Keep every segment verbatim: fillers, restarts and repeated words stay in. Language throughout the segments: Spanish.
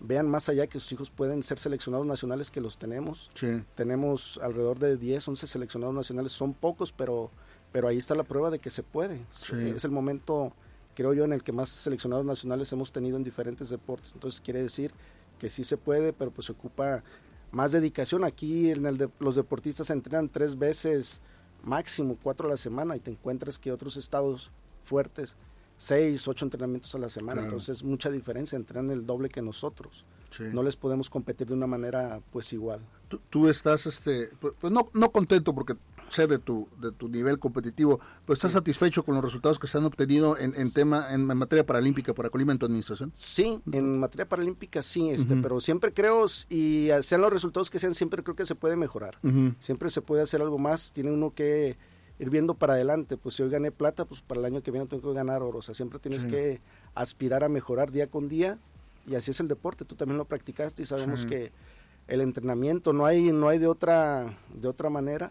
vean más allá, que sus hijos pueden ser seleccionados nacionales, que los tenemos. Sí. Tenemos alrededor de diez, once seleccionados nacionales, son pocos, pero, pero ahí está la prueba de que se puede. Sí. Es el momento, creo yo, en el que más seleccionados nacionales hemos tenido en diferentes deportes. Entonces quiere decir que sí se puede, pero pues se ocupa más dedicación. Aquí en el de, los deportistas entrenan tres veces, máximo cuatro a la semana, y te encuentras que otros estados fuertes, seis, ocho entrenamientos a la semana. Claro. Entonces mucha diferencia, entrenan el doble que nosotros. Sí. No les podemos competir de una manera pues igual. Tú, tú estás, este, pues no, no contento, porque sé de tu, de tu nivel competitivo, pero ¿estás sí. satisfecho con los resultados que se han obtenido en, en tema, en, en materia paralímpica para Colima en tu administración? Sí, en materia paralímpica sí, este, uh-huh. pero siempre creo, y sean los resultados que sean, siempre creo que se puede mejorar. Uh-huh. Siempre se puede hacer algo más, tiene uno que ir viendo para adelante. Pues si hoy gané plata, pues para el año que viene tengo que ganar oro. O sea, siempre tienes sí. que aspirar a mejorar día con día, y así es el deporte. Tú también lo practicaste y sabemos sí. que el entrenamiento no hay no hay de otra de otra manera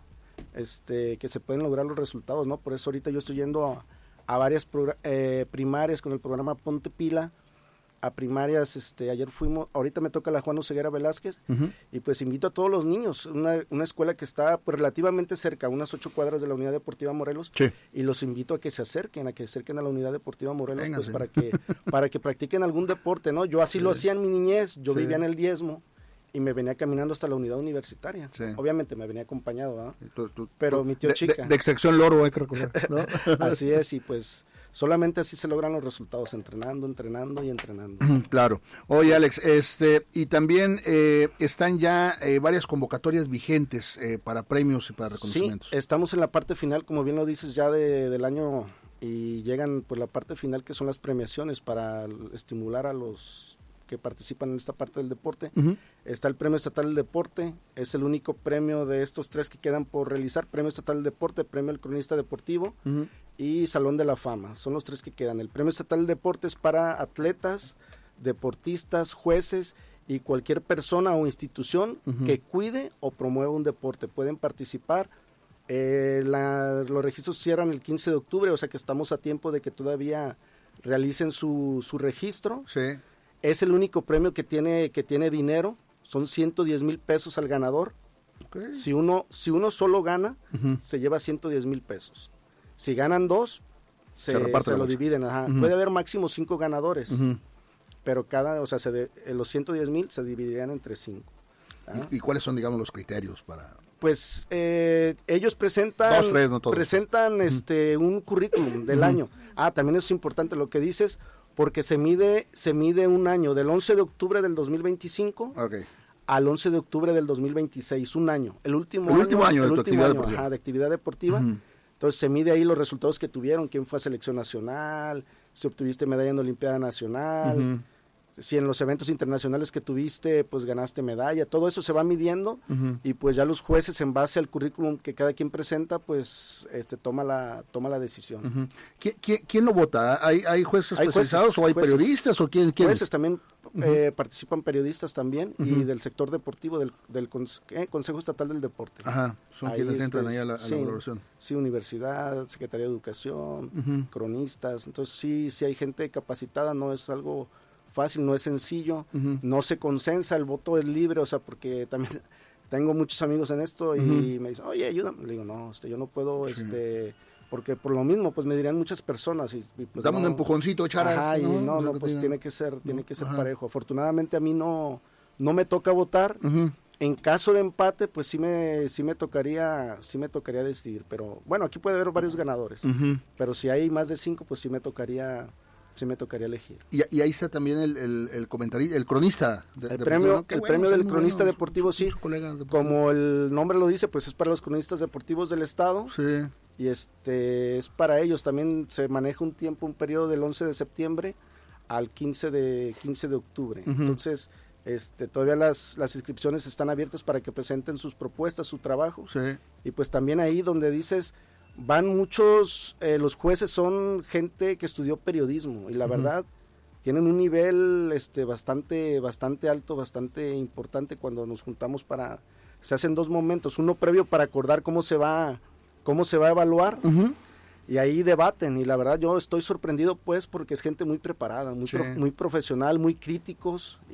este que se pueden lograr los resultados, ¿no? Por eso ahorita yo estoy yendo a, a varias progr- eh, primarias con el programa Ponte Pila, a primarias, este, ayer fuimos, ahorita me toca la Juan Oseguera Velázquez, uh-huh. y pues invito a todos los niños, una, una escuela que está pues relativamente cerca, unas ocho cuadras de la Unidad Deportiva Morelos, sí. y los invito a que se acerquen, a que se acerquen a la Unidad Deportiva Morelos, Venga, pues sí. para que para que practiquen algún deporte, ¿no? Yo así sí. lo hacía en mi niñez, yo sí. vivía en el Diezmo, y me venía caminando hasta la unidad universitaria. Sí. Obviamente me venía acompañado, ¿no? Tú, tú, pero tú, mi tío de, Chica. De, de extracción Loro, hay que recordar, ¿no? Así es, y pues solamente así se logran los resultados, entrenando, entrenando y entrenando. Claro. Oye, Alex, este, y también eh, están ya eh, varias convocatorias vigentes eh, para premios y para reconocimientos. Sí, estamos en la parte final, como bien lo dices, ya de, del año, y llegan pues la parte final, que son las premiaciones para estimular a los que participan en esta parte del deporte. Uh-huh. Está el Premio Estatal del Deporte, es el único premio de estos tres que quedan por realizar: Premio Estatal del Deporte, Premio al Cronista Deportivo, uh-huh. y Salón de la Fama. Son los tres que quedan. El Premio Estatal del Deporte es para atletas, deportistas, jueces y cualquier persona o institución uh-huh. que cuide o promueva un deporte. Pueden participar. Eh, la, los registros cierran el quince de octubre, o sea que estamos a tiempo de que todavía realicen su, su registro. Sí. Es el único premio que tiene que tiene dinero, son ciento diez mil pesos al ganador. Okay. Si uno si uno solo gana, uh-huh. se lleva ciento diez mil pesos. Si ganan dos, se, se, se lo dividen. Ajá. Uh-huh. Puede haber máximo cinco ganadores, uh-huh. pero cada, o sea, se de, los ciento diez mil se dividirían entre cinco. ¿Y, ¿Y cuáles son, digamos, los criterios para...? Pues eh, ellos presentan, Dos, tres, no todos. presentan uh-huh. este, un currículum del uh-huh. año. Ah, también es importante lo que dices, porque se mide se mide un año, del once de octubre del dos mil veinticinco okay. al once de octubre del dos mil veintiséis, un año. El último el año, último año el de, último actividad año deportiva. Ajá, de actividad deportiva. Uh-huh. Entonces se mide ahí los resultados que tuvieron, quién fue a selección nacional, si obtuviste medalla en Olimpiada Nacional, uh-huh. si en los eventos internacionales que tuviste, pues ganaste medalla, todo eso se va midiendo, uh-huh. y pues ya los jueces, en base al currículum que cada quien presenta, pues este toma la toma la decisión. Uh-huh. ¿Quién, quién, ¿Quién lo vota? ¿Hay, hay jueces hay especializados jueces, o hay jueces, periodistas o quién? quién Jueces es? también uh-huh. eh, participan, periodistas también, uh-huh. y del sector deportivo del, del eh, Consejo Estatal del Deporte. Ajá, son ahí quienes entran ahí a la, a sí, la valoración. Sí, universidad, Secretaría de Educación, uh-huh. cronistas, entonces sí, sí hay gente capacitada, no es algo fácil, no es sencillo, uh-huh. no se consensa, el voto es libre, o sea, porque también tengo muchos amigos en esto y uh-huh. me dicen, oye, ayúdame, le digo, no, este, yo no puedo, sí. este, porque por lo mismo, pues me dirían muchas personas, y, y pues dame no, un empujoncito, charas, ajá, y no, no, no, pues tiene que ser, tiene que ser ajá. parejo. Afortunadamente a mí no, no me toca votar, uh-huh. en caso de empate, pues sí me, sí me tocaría, sí me tocaría decidir, pero bueno, aquí puede haber varios ganadores, uh-huh. pero si hay más de cinco, pues sí me tocaría sí me tocaría elegir. Y, y ahí está también el, el, el comentarista, el cronista. De, el premio, el bueno, premio del cronista bueno, deportivo, su, su, su sí, deportivo. Como el nombre lo dice, pues es para los cronistas deportivos del estado. Sí. Y este es para ellos, también se maneja un tiempo, un periodo del once de septiembre al quince de octubre. Uh-huh. Entonces, este todavía las, las inscripciones están abiertas para que presenten sus propuestas, su trabajo. Sí. Y pues también ahí donde dices... Van muchos, eh, los jueces son gente que estudió periodismo y la uh-huh. verdad tienen un nivel este bastante bastante alto, bastante importante cuando nos juntamos para, se hacen dos momentos, uno previo para acordar cómo se va, cómo se va a evaluar uh-huh. y ahí debaten y la verdad yo estoy sorprendido pues porque es gente muy preparada, muy, sí. pro, muy profesional, muy críticos.